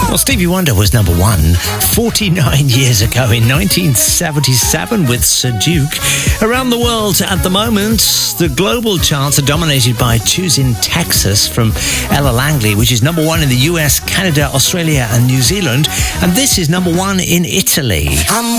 Well, Stevie Wonder was number one 49 years ago in 1977 with Sir Duke. Around the world at the moment, the global charts are dominated by Choosing Texas from Ella Langley, which is number one in the US, Canada, Australia and New Zealand. And this is number one in Italy. I'm